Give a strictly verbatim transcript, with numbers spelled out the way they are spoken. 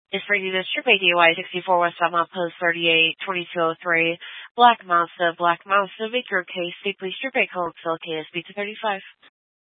Is for you to strip A D Y sixty-four West Belmont Post thirty-eight twenty-two oh three. Black Mazda, Black Mazda, Victor Case, Steeply Strip A Colonsville, K S B two thirty-five.